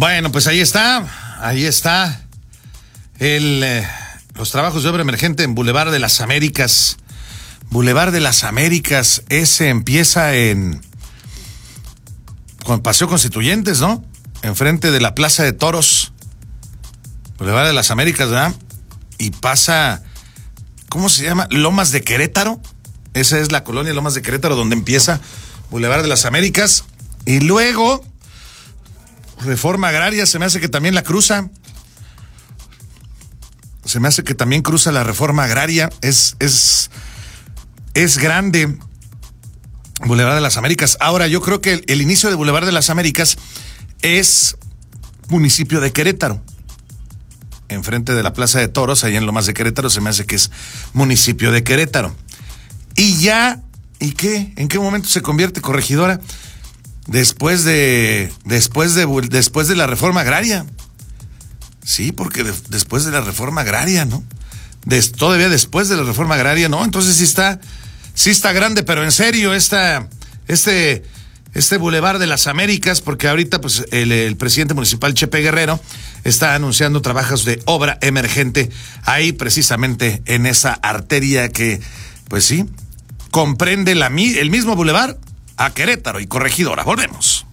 Bueno, pues ahí está los trabajos de obra emergente en Boulevard de las Américas. Boulevard de las Américas, ese empieza con Paseo Constituyentes, ¿no? Enfrente de la Plaza de Toros. Boulevard de las Américas, ¿verdad? Y pasa, ¿cómo se llama? Lomas de Querétaro. Esa es la colonia Lomas de Querétaro, donde empieza Boulevard de las Américas. Y luego, Reforma Agraria, se me hace que también la cruza. Se me hace que también cruza la Reforma Agraria. Es grande Boulevard de las Américas. Ahora, yo creo que el inicio de Boulevard de las Américas es municipio de Querétaro. Enfrente de la Plaza de Toros, ahí en Lomas de Querétaro, se me hace que es municipio de Querétaro. ¿Y qué? ¿En qué momento se convierte Corregidora? Después de la Reforma Agraria. Sí, porque después de la Reforma Agraria, ¿no? Todavía después de la Reforma Agraria, ¿no? Entonces sí está grande, pero en serio, este Boulevard de las Américas, porque ahorita pues el presidente municipal Chepe Guerrero está anunciando trabajos de obra emergente ahí precisamente en esa arteria que, pues sí, comprende el mismo Boulevard a Querétaro y Corregidora. Volvemos.